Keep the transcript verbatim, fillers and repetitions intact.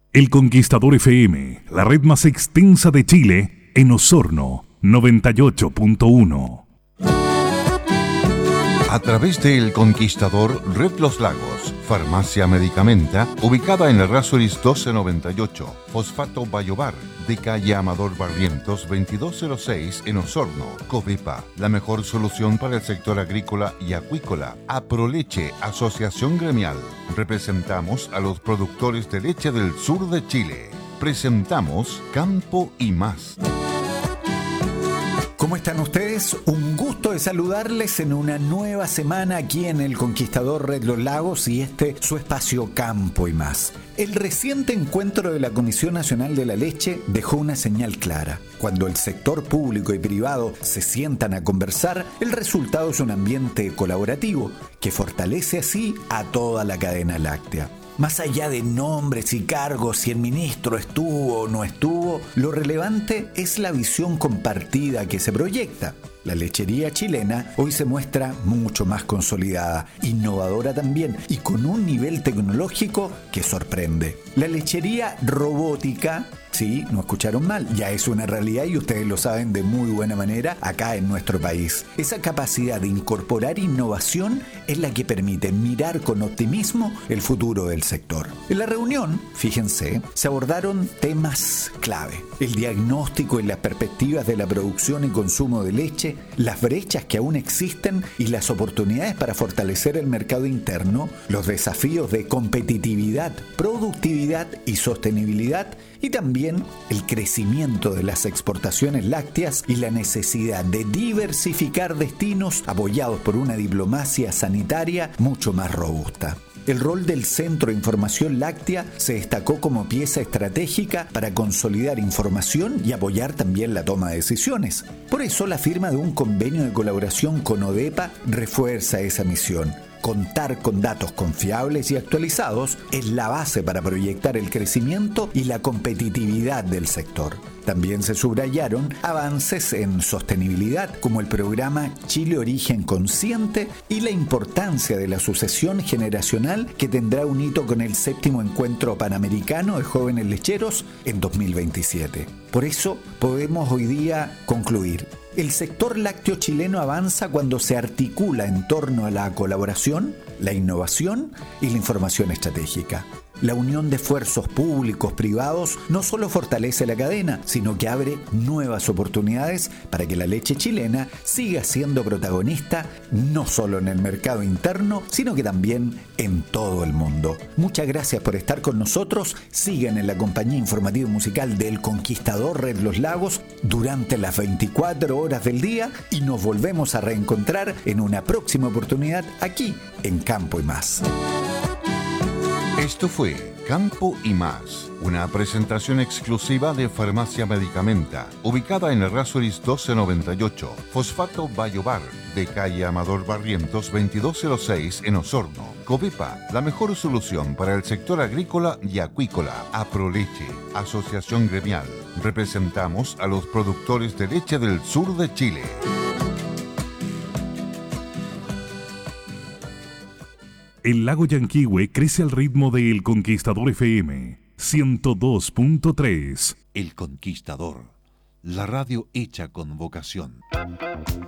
El Conquistador F M, la red más extensa de Chile, en Osorno, noventa y ocho punto uno. A través de El Conquistador, Red Los Lagos, Farmacia Medicamenta, ubicada en el Errázuriz doce noventa y ocho, Fosfato Bayobar, de calle Amador Barrientos veintidós cero seis en Osorno, Covepa, la mejor solución para el sector agrícola y acuícola. Aproleche, Asociación Gremial. Representamos a los productores de leche del sur de Chile. Presentamos Campo y Más. ¿Cómo están ustedes? Un gusto de saludarles en una nueva semana aquí en El Conquistador Red Los Lagos y este su espacio Campo y Más. El reciente encuentro de la Comisión Nacional de la Leche dejó una señal clara. Cuando el sector público y privado se sientan a conversar, el resultado es un ambiente colaborativo que fortalece así a toda la cadena láctea. Más allá de nombres y cargos, si el ministro estuvo o no estuvo, lo relevante es la visión compartida que se proyecta. La lechería chilena hoy se muestra mucho más consolidada, innovadora también y con un nivel tecnológico que sorprende. La lechería robótica, sí, no escucharon mal, ya es una realidad y ustedes lo saben de muy buena manera acá en nuestro país. Esa capacidad de incorporar innovación es la que permite mirar con optimismo el futuro del sector. En la reunión, fíjense, se abordaron temas clave: el diagnóstico y las perspectivas de la producción y consumo de leche, las brechas que aún existen y las oportunidades para fortalecer el mercado interno, los desafíos de competitividad, productividad y sostenibilidad, y también el crecimiento de las exportaciones lácteas y la necesidad de diversificar destinos apoyados por una diplomacia sanitaria mucho más robusta. El rol del Centro de Información Láctea se destacó como pieza estratégica para consolidar información y apoyar también la toma de decisiones. Por eso, la firma de un convenio de colaboración con ODEPA refuerza esa misión. Contar con datos confiables y actualizados es la base para proyectar el crecimiento y la competitividad del sector. También se subrayaron avances en sostenibilidad como el programa Chile Origen Consciente y la importancia de la sucesión generacional que tendrá un hito con el séptimo encuentro panamericano de jóvenes lecheros en dos mil veintisiete. Por eso podemos hoy día concluir: el sector lácteo chileno avanza cuando se articula en torno a la colaboración, la innovación y la información estratégica. La unión de esfuerzos públicos, privados, no solo fortalece la cadena, sino que abre nuevas oportunidades para que la leche chilena siga siendo protagonista no solo en el mercado interno, sino que también en todo el mundo. Muchas gracias por estar con nosotros. Sigan en la compañía informativa y musical del Conquistador Red Los Lagos durante las veinticuatro horas del día y nos volvemos a reencontrar en una próxima oportunidad aquí en Campo y Más. Esto fue Campo y Más, una presentación exclusiva de Farmacia Medicamenta, ubicada en el Errázuriz doce noventa y ocho, Fosfato Bayobar, de calle Amador Barrientos veintidós cero seis en Osorno, Covepa, la mejor solución para el sector agrícola y acuícola. Aproleche, Asociación Gremial. Representamos a los productores de leche del sur de Chile. El lago Yanquihue crece al ritmo de El Conquistador F M ciento dos punto tres. El Conquistador, la radio hecha con vocación.